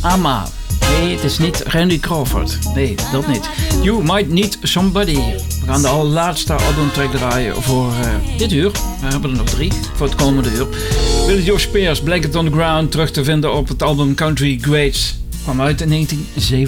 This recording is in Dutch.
Ama. Nee, het is niet Randy Crawford. Nee, dat niet. You Might Need Somebody. We gaan de allerlaatste albumtrack draaien voor dit uur. We hebben er nog 3 voor het komende uur. Billy Joe Spears, Blanket on the Ground, terug te vinden op het album Country Greats. Kwam uit in 1987.